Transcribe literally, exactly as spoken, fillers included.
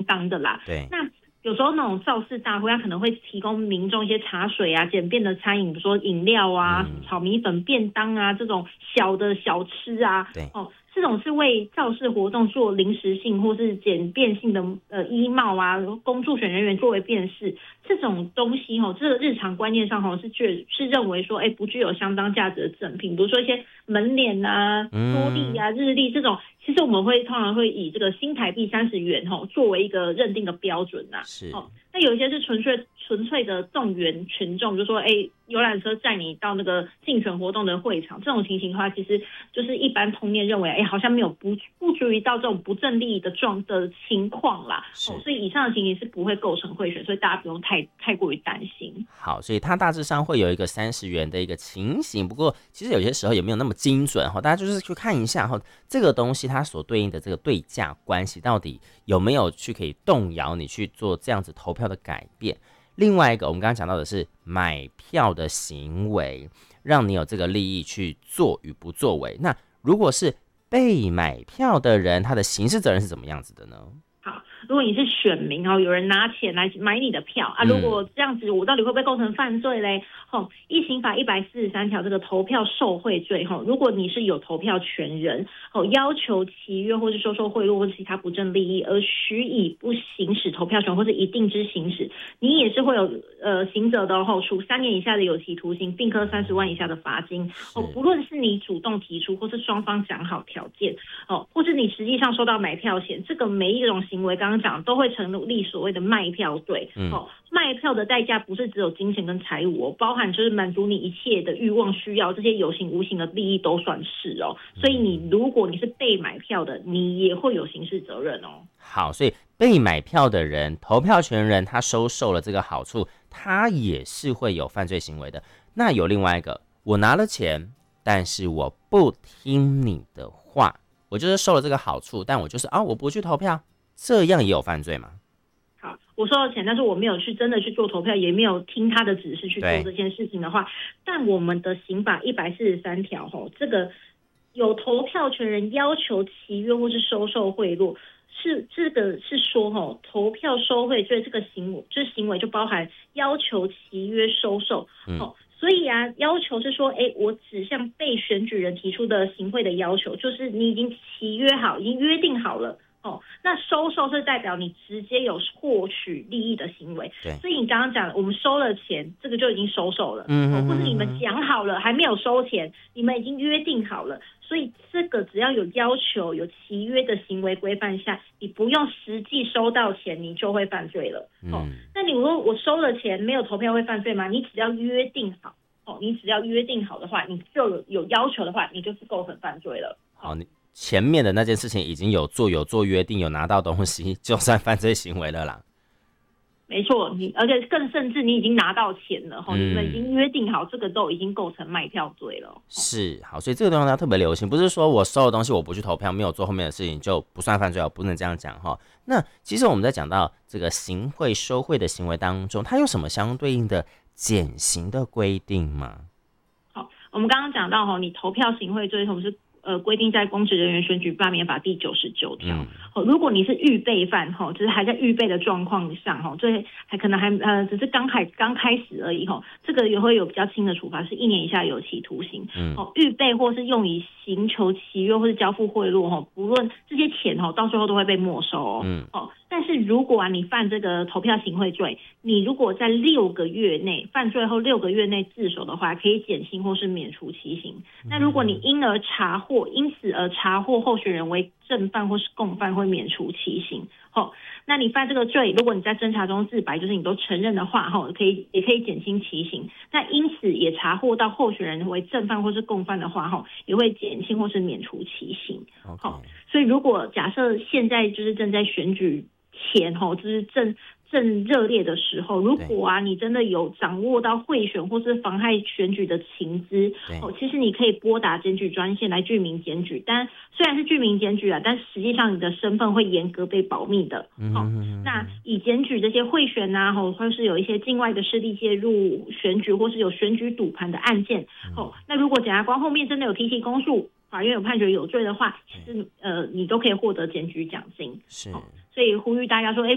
当的啦。 对， 那有时候那种造势大会，他可能会提供民众一些茶水啊、简便的餐饮，比如说饮料啊、 嗯、 炒米粉便当啊这种小的小吃啊。 对， 哦，这种是为造势活动做临时性或是简便性的呃衣帽啊，供助选人员作为辨识，这种东西哦，这个日常观念上哦是觉是认为说，哎，不具有相当价值的赠品，比如说一些门帘啊、多利啊、日历这种。其实我们会通常会以这个新台币三十元吼作为一个认定的标准呐、啊。 是。 哦，那有一些是纯粹纯粹的动员群众，就说哎，游览车载你到那个竞选活动的会场，这种情形的话，其实就是一般通念认为，哎，好像没有不不足以到这种不正利的状的情况啦。哦，所以以上的情形是不会构成贿选，所以大家不用太太过于担心。 好，所以它大致上会有一个三十元的一个情形，不过其实有些时候也没有那么精准哈，大家就是去看一下哈，这个东西它所对应的这个对价关系到底有没有去可以动摇你去做这样子投票的改变。另外一个我们刚刚讲到的是买票的行为，让你有这个利益去做与不作为。那如果是被买票的人，他的刑事责任是怎么样子的呢？ 好，如果你是选民哦，有人拿钱来买你的票啊，如果这样子，我到底会不会构成犯罪嘞？吼、哦，依刑法一百四十三条这个投票受贿罪，吼、哦，如果你是有投票权人，哦，要求契约或是收受贿赂或是其他不正利益而许以不行使投票权或是一定之行使，你也是会有呃刑责的吼、哦，处三年以下的有期徒刑，并科三十万以下的罚金。哦，不论是你主动提出，或是双方讲好条件，哦，或是你实际上收到买票钱，这个每一种行为刚刚讲都会成立所谓的卖票罪。嗯、哦，卖票的代价不是只有金钱跟财物哦，包含就是满足你一切的欲望需要，这些有形无形的利益都算是哦。所以你如果你是被买票的，你也会有刑事责任哦。 好，所以被买票的人，投票权人，他收受了这个好处，他也是会有犯罪行为的。那有另外一个，我拿了钱，但是我不听你的话，我就是受了这个好处，但我就是啊，我不去投票，这样也有犯罪吗？ 好，我收到钱，但是我没有去真的去做投票，也没有听他的指示去做这件事情的话，但我们的刑法一百四十三条吼，这个有投票权人要求契约或是收受贿赂，是这个是说吼，投票收贿罪这个行为，这行为就包含要求契约收受，嗯。所以啊，要求是说，哎，我只向被选举人提出的行贿的要求，就是你已经契约好，已经约定好了。哦，那收受是代表你直接有获取利益的行为，对，所以你刚刚讲我们收了钱，这个就已经收受了，嗯、哦，或是你们讲好了还没有收钱，你们已经约定好了，所以这个只要有要求、有契约的行为规范下，你不用实际收到钱，你就会犯罪了。哦，嗯、那你如果我收了钱没有投票会犯罪吗？你只要约定好，哦，你只要约定好的话，你就有有要求的话，你就是构成犯罪了。 好，你前面的那件事情已经有做有做约定，有拿到东西，就算犯罪行为了啦。 没错，你而且更甚至你已经拿到钱了，嗯、你们已经约定好，这个都已经构成卖票罪了。 是，好，所以这个地方要特别留心，不是说我收的东西我不去投票，没有做后面的事情就不算犯罪，不能这样讲哈。那其实我们在讲到这个行贿收贿的行为当中，它有什么相对应的减刑的规定吗？ 好，我们刚刚讲到哈，你投票行贿罪，我们是。呃，规定在公职人员选举罢免法第九十九条。嗯、哦，如果你是预备犯，哈、哦，只是还在预备的状况上，哈、哦，这还可能还呃，只是刚开刚开始而已，哈、哦，这个也会有比较轻的处罚，是一年以下有期徒刑。嗯，哦，预备或是用以行求契约或是交付贿赂，哈、哦，不论这些钱，哈、哦，到最后都会被没收哦。嗯，哦，但是如果啊，你犯这个投票行贿罪，你如果在六个月内犯罪后六个月内自首的话，可以减刑或是免除其刑。嗯、那如果你因而查获或因此而查获候选人为正犯或是共犯，会免除其刑。哦，那你犯这个罪，如果你在侦查中自白，就是你都承认的话，哈，可以也可以减轻其刑。那因此也查获到候选人为正犯或是共犯的话，哈，也会减轻或是免除其刑。好、okay. 所以如果假设现在就是正在选举前，哈，就是正。正热烈的时候，如果啊你真的有掌握到贿选或是妨害选举的情资，哦，其实你可以拨打检举专线来具名检举。但虽然是具名检举啊，但实际上你的身份会严格被保密的。嗯、哦，那以检举这些贿选啊，或或是有一些境外的势力介入选举，或是有选举赌盘的案件，哦，那如果检察官后面真的有提起公诉，法院有判决有罪的话，其实呃你都可以获得检举奖金。是、哦，所以呼吁大家说，哎。